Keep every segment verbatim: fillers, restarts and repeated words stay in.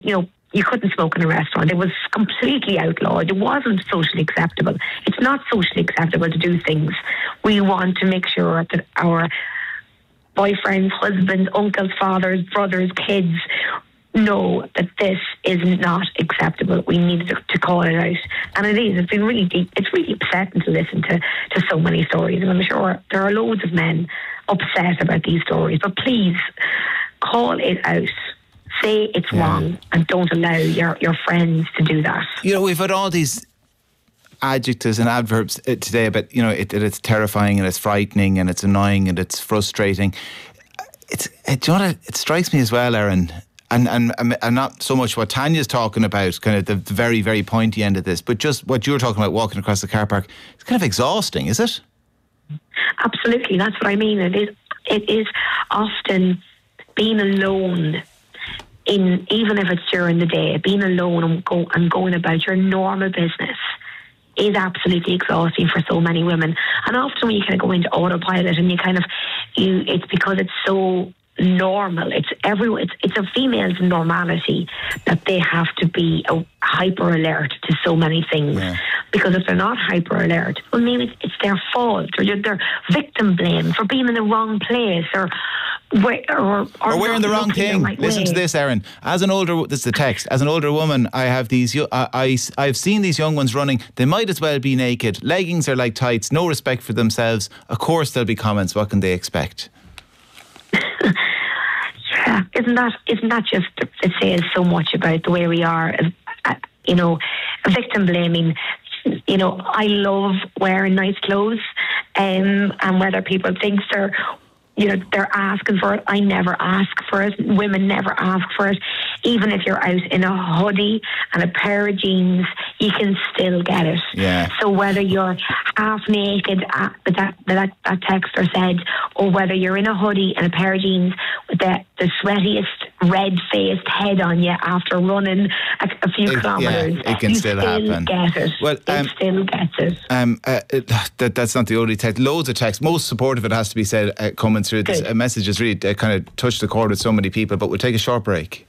you know, you couldn't smoke in a restaurant. It was completely outlawed. It wasn't socially acceptable. It's not socially acceptable to do things. We want to make sure that our boyfriends, husbands, uncles, fathers, brothers, kids know that this is not acceptable. We need to, to call it out. And it is. It's been really deep. It's really upsetting to listen to, to so many stories. And I'm sure there are loads of men upset about these stories. But please, call it out. Say it's yeah. wrong and don't allow your, your friends to do that. You know, we've had all these adjectives and adverbs today about, you know, it, it, it's terrifying and it's frightening and it's annoying and it's frustrating. It's, it, do you know what, it strikes me as well, Erin, and, and, and not so much what Tanya's talking about, kind of the, the very, very pointy end of this, but just what you were talking about, walking across the car park. It's kind of exhausting, is it? Absolutely, that's what I mean. It is, it is often being alone. In even if it's during the day, being alone and, go, and going about your normal business is absolutely exhausting for so many women. And often when you kind of go into autopilot and you kind of, you, it's because it's so normal. It's every, it's, it's a female's normality that they have to be a hyper alert to so many things. Yeah. Because if they're not hyper alert, well, maybe it's, it's their fault, or they're victim blamed for being in the wrong place, or Or, or, or wearing the wrong thing. Right Listen way. to this, Erin. As an older, this is the text. As an older woman, I have these. I, I I've seen these young ones running. They might as well be naked. Leggings are like tights. No respect for themselves. Of course, there'll be comments. What can they expect? Yeah, isn't that isn't that just it says so much about the way we are? Uh, you know, victim blaming. You know, I love wearing nice clothes, um, and whether people think they're. You know, they're asking for it. I never ask for it. Women never ask for it. Even if you're out in a hoodie and a pair of jeans, you can still get it. Yeah. So whether you're half naked, uh, that, that, that texter said, or whether you're in a hoodie and a pair of jeans with the, the sweatiest, red-faced head on you after running a, a few it, kilometres, yeah, it can you still, still happen. get it. Well, um, it still gets it. Um, uh, it that, that's not the only text. Loads of text. Most supportive, it has to be said, uh, coming through. This uh, message has really uh, kind of touched the chord with so many people, but we'll take a short break.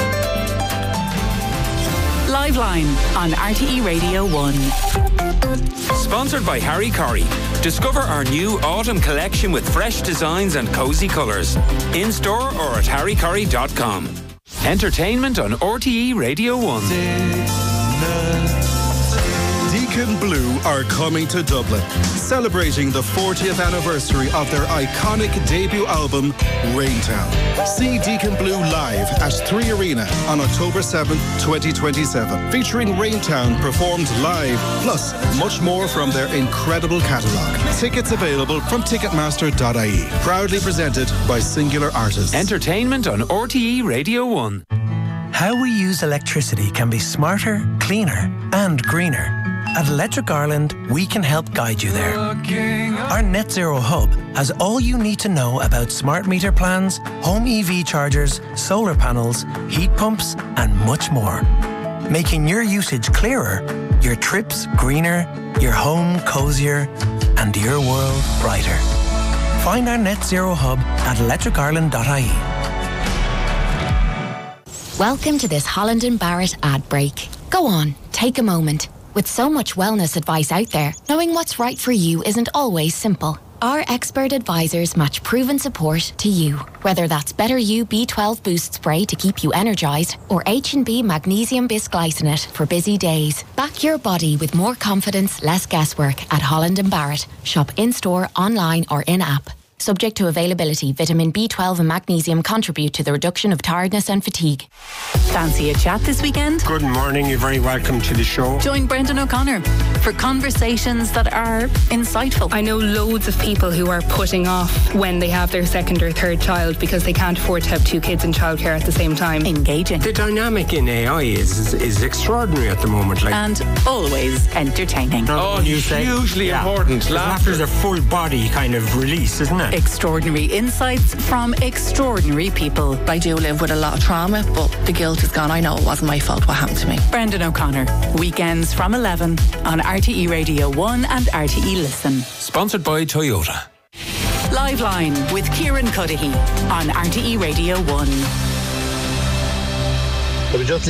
Live Line on R T E Radio one. Sponsored by Harry Corrie. Discover our new autumn collection with fresh designs and cosy colours. In store or at harry corrie dot com. Entertainment on R T E Radio one. Deacon Blue are coming to Dublin, celebrating the fortieth anniversary of their iconic debut album, Raintown. See Deacon Blue live at Three Arena on October seventh, twenty twenty-seven, featuring Raintown performed live, plus much more from their incredible catalogue. Tickets available from ticketmaster dot I E. Proudly presented by Singular Artists. Entertainment on R T E Radio one. How we use electricity can be smarter, cleaner and greener. At Electric Ireland, we can help guide you there. Our Net Zero Hub has all you need to know about smart meter plans, home E V chargers, solar panels, heat pumps and much more. Making your usage clearer, your trips greener, your home cosier and your world brighter. Find our Net Zero Hub at electric ireland dot I E. Welcome to this Holland and Barrett ad break. Go on, take a moment. With so much wellness advice out there, knowing what's right for you isn't always simple. Our expert advisors match proven support to you. Whether that's Better You B twelve Boost Spray to keep you energised, or H and B Magnesium Bisglycinate for busy days. Back your body with more confidence, less guesswork at Holland and Barrett. Shop in-store, online or in-app. Subject to availability, vitamin B twelve and magnesium contribute to the reduction of tiredness and fatigue. Fancy a chat this weekend? Good morning, you're very welcome to the show. Join Brendan O'Connor for conversations that are insightful. I know loads of people who are putting off when they have their second or third child because they can't afford to have two kids in childcare at the same time. Engaging. The dynamic in A I is is extraordinary at the moment. Like, and always entertaining. Oh, you say, hugely yeah, important. Laughter is a full body kind of release, isn't it? Extraordinary insights from extraordinary people. I do live with a lot of trauma, but the guilt is gone. I know it wasn't my fault what happened to me. Brendan O'Connor, weekends from eleven on R T E Radio one and R T E Listen. Sponsored by Toyota. Live Line with Kieran Cuddihy on R T E Radio one. I was just